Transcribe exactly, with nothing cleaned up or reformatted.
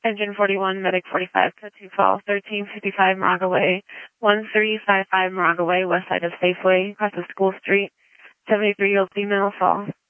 Engine forty-one, Medic forty-five, code two fall, thirteen fifty-five Moraga Way, one three five five Moraga Way, west side of Safeway, across the school street, seventy-three-year-old female fall.